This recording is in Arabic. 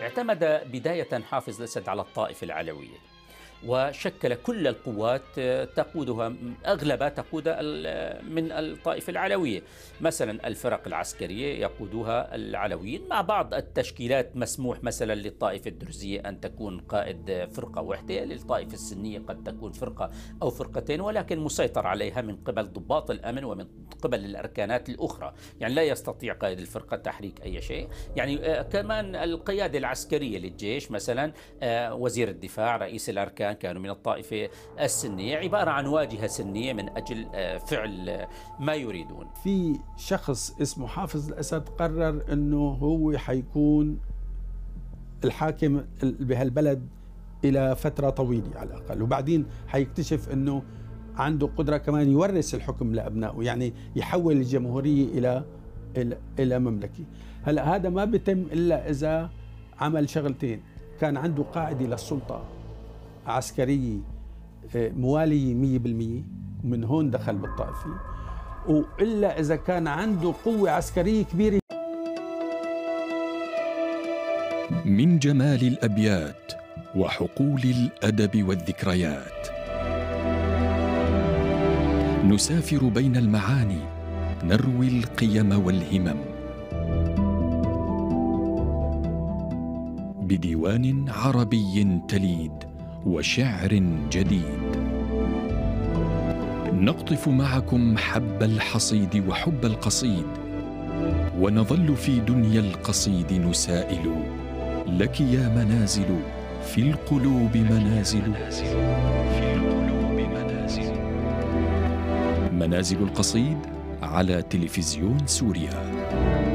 اعتمد بداية حافظ الأسد على الطائفة العلوية، وشكل كل القوات تقودها أغلبها تقودها من الطائفة العلوية. مثلا الفرق العسكرية يقودها العلويين، مع بعض التشكيلات مسموح مثلا للطائفة الدرزية أن تكون قائد فرقة واحدة، للطائفة السنية قد تكون فرقة أو فرقتين، ولكن مسيطر عليها من قبل ضباط الأمن ومن قبل الأركانات الأخرى، يعني لا يستطيع قائد الفرقة تحريك أي شيء. يعني كمان القيادة العسكرية للجيش مثلا وزير الدفاع، رئيس الأركان كانوا من الطائفة السنية، عبارة عن واجهة سنية من أجل فعل ما يريدون. في شخص اسمه حافظ الأسد قرر أنه هو حيكون الحاكم بهالبلد إلى فترة طويلة على الأقل، وبعدين حيكتشف أنه عنده قدرة كمان يورث الحكم لأبنائه، يعني يحول الجمهورية إلى مملكة. هلأ هذا ما بيتم إلا إذا عمل شغلتين: كان عنده قاعدة للسلطة عسكرية موالية 100%، ومن هون دخل بالطائفة، وإلا إذا كان عنده قوة عسكرية كبيرة. من جمال الأبيات وحقول الأدب والذكريات نسافر بين المعاني، نروي القيم والهمم بديوان عربي تليد وشعر جديد. نقطف معكم حب الحصيد وحب القصيد، ونظل في دنيا القصيد نسائل: لك يا منازل في القلوب منازل، منازل القصيد على تلفزيون سوريا.